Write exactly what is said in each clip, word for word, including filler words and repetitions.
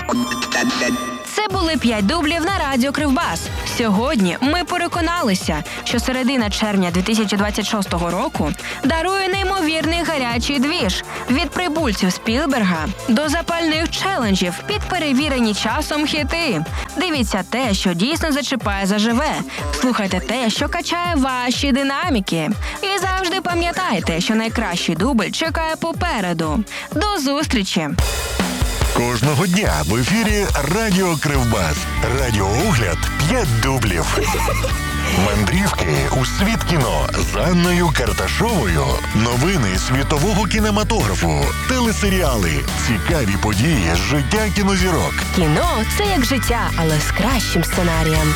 Це були п'ять дублів на радіо Кривбас. Сьогодні ми переконалися, що середина червня дві тисячі двадцять шостого року дарує неймовірний гарячий двіж від прибульців Спілберга до запальних челенджів під перевірені часом хіти. Дивіться те, що дійсно зачіпає заживе. Слухайте те, що качає ваші динаміки. І завжди пам'ятайте, що найкращий дубль чекає попереду. До зустрічі! Кожного дня в ефірі Радіо Кривбас. Радіоогляд «п'ять дублів». Мандрівки у світ кіно з Анною Карташовою. Новини світового кінематографу. Телесеріали. Цікаві події з життя кінозірок. Кіно – це як життя, але з кращим сценарієм.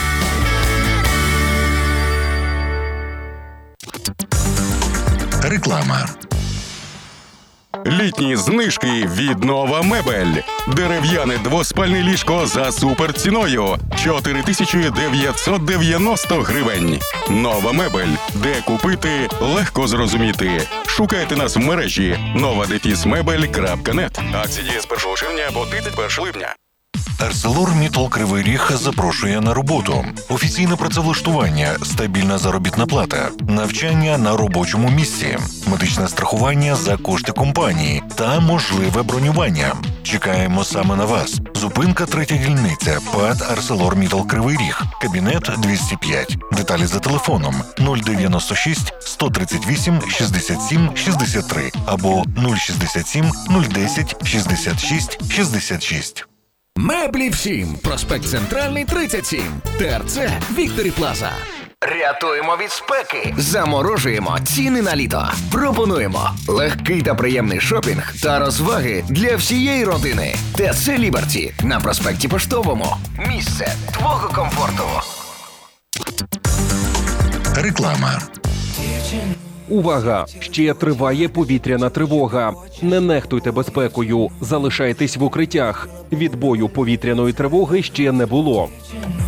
Реклама. Літні знижки від Нова Мебель. Дерев'яне двоспальне ліжко за суперціною – чотири тисячі дев'ятсот дев'яносто гривень. Нова Мебель. Де купити – легко зрозуміти. Шукайте нас в мережі нова дефіс мебель крапка нет. Акції діє з першого червня по тридцять першого липня. ArcelorMittal Кривий Ріг запрошує на роботу. Офіційне працевлаштування, стабільна заробітна плата, навчання на робочому місці, медичне страхування за кошти компанії та можливе бронювання. Чекаємо саме на вас. Зупинка третя дільниця, ПАТ ArcelorMittal Кривий Ріг, кабінет двісті п'ять. Деталі за телефоном нуль дев'яносто шість сто тридцять вісім шістдесят сім шістдесят три або нуль шістдесят сім нуль десять шістдесят шість шістдесят шість. Меблі всім. Проспект Центральний, тридцять сім. ТРЦ Вікторі Плаза. Рятуємо від спеки. Заморожуємо ціни на літо. Пропонуємо легкий та приємний шопінг та розваги для всієї родини. ТЦ Ліберті на проспекті Поштовому. Місце твого комфорту. Реклама. Увага! Ще триває повітряна тривога. Не нехтуйте безпекою. Залишайтесь в укриттях. Відбою повітряної тривоги ще не було.